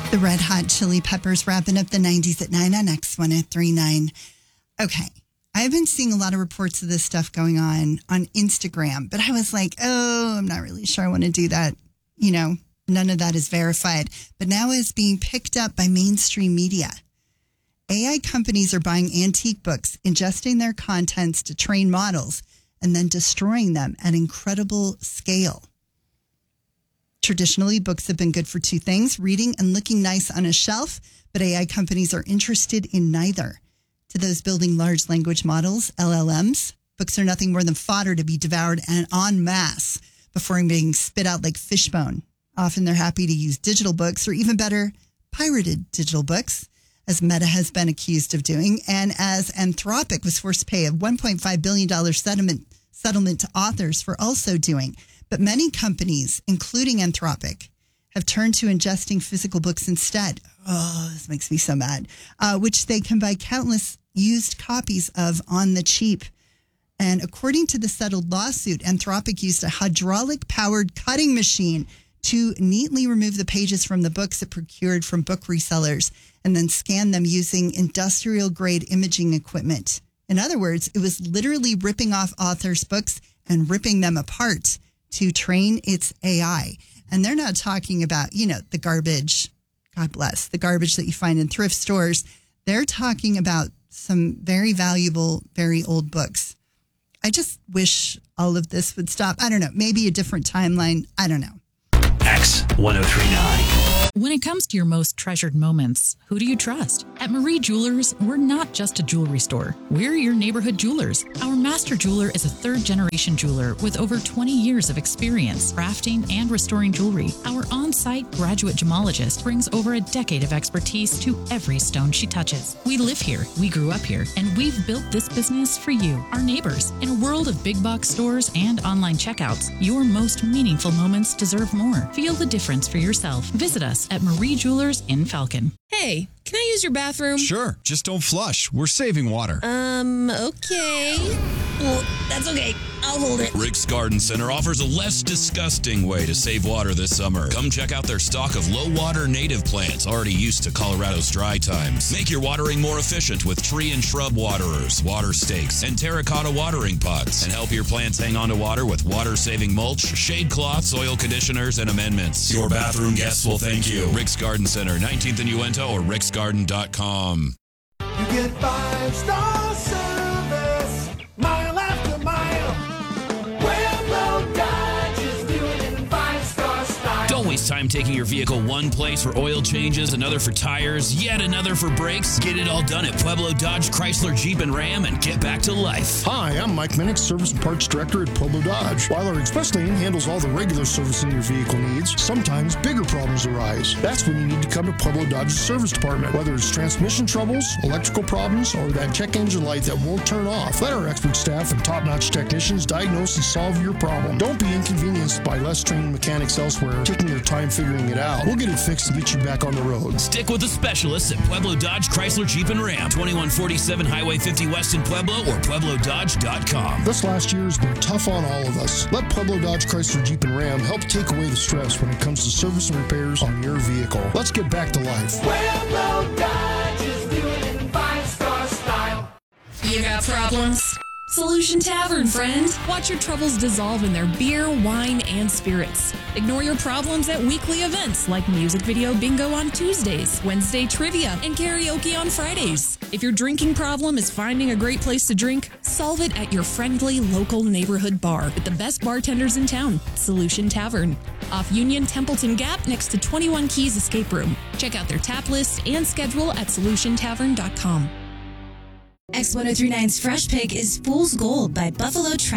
The Red Hot Chili Peppers wrapping up the 90s at 9 on X1039. Okay, I've been seeing a lot of reports of this stuff going on Instagram, but I was like, I'm not really sure I want to do that. You know, none of that is verified. But now it's being picked up by mainstream media. AI companies are buying antique books, ingesting their contents to train models, and then destroying them at incredible scale. Traditionally, books have been good for two things, reading and looking nice on a shelf, but AI companies are interested in neither. To those building large language models, LLMs, books are nothing more than fodder to be devoured and en masse before being spit out like fishbone. Often they're happy to use digital books, or even better, pirated digital books, as Meta has been accused of doing, and as Anthropic was forced to pay a $1.5 billion settlement to authors for also doing. But many companies, including Anthropic, have turned to ingesting physical books instead. Oh, this makes me so mad. Which they can buy countless used copies of on the cheap. And according to the settled lawsuit, Anthropic used a hydraulic-powered cutting machine to neatly remove the pages from the books it procured from book resellers and then scan them using industrial-grade imaging equipment. In other words, it was literally ripping off authors' books and ripping them apart to train its AI. And they're not talking about, the garbage, God bless, the garbage that you find in thrift stores. They're talking about some very valuable, very old books. I just wish all of this would stop. I don't know, maybe a different timeline. I don't know. X1039. When it comes to your most treasured moments, who do you trust? At Marie Jewelers, we're not just a jewelry store. We're your neighborhood jewelers. Our master jeweler is a third-generation jeweler with over 20 years of experience crafting and restoring jewelry. Our on-site graduate gemologist brings over a decade of expertise to every stone she touches. We live here, we grew up here, and we've built this business for you, our neighbors. In a world of big box stores and online checkouts, your most meaningful moments deserve more. Feel the difference for yourself. Visit us at Marie Jewelers in Falcon. Hey, can I use your bathroom? Sure, just don't flush. We're saving water. Okay. Well, that's okay. I'll hold it. Rick's Garden Center offers a less disgusting way to save water this summer. Come check out their stock of low-water native plants already used to Colorado's dry times. Make your watering more efficient with tree and shrub waterers, water stakes, and terracotta watering pots. And help your plants hang on to water with water-saving mulch, shade cloths, soil conditioners, and amendments. Your bathroom guests will thank you. Rick's Garden Center, 19th and Uinta, or ricksgarden.com. You get 5-star service, mile after mile. Pueblo Dodge is doing it in 5-star style. Don't waste time taking your vehicle one place for oil changes, another for tires, yet another for brakes. Get it all done at Pueblo Dodge, Chrysler, Jeep, and Ram, and get back to life. Hi, I'm Mike Minnick, Service and Parts Director at Pueblo Dodge. While our express lane handles all the regular servicing your vehicle needs, sometimes bigger problems arise. That's when you need to come to Pueblo Dodge's service department. Whether it's transmission troubles, electrical problems, or that check engine light that won't turn off, let our expert staff and top-notch technicians diagnose and solve your problem. Don't be inconvenienced by less trained mechanics elsewhere taking their time figuring it out. We'll get it fixed and get you back on the road. Stick with the specialists at Pueblo Dodge, Chrysler, Jeep, and Ram. 2147 Highway 50 West in Pueblo or PuebloDodge.com. This last year has been tough on all of us. Let Pueblo Dodge, Chrysler, Jeep, and Ram help take away the stress when it comes to service and repairs on your vehicle. Let's get back to life. Pueblo Dodge is doing it in 5-star style. You got problems? Solution Tavern, friend. Watch your troubles dissolve in their beer, wine, and spirits. Ignore your problems at weekly events like music video bingo on Tuesdays, Wednesday trivia, and karaoke on Fridays. If your drinking problem is finding a great place to drink, solve it at your friendly local neighborhood bar with the best bartenders in town, Solution Tavern. Off Union Templeton Gap next to 21 Keys Escape Room. Check out their tap list and schedule at solutiontavern.com. X1039's Fresh Pick is Fool's Gold by Buffalo Travel.